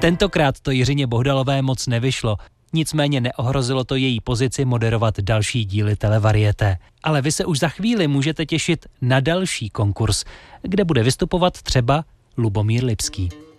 Tentokrát to Jiřině Bohdalové moc nevyšlo, nicméně neohrozilo to její pozici moderovat další díly Televarieté. Ale vy se už za chvíli můžete těšit na další konkurs, kde bude vystupovat třeba Lubomír Lipský.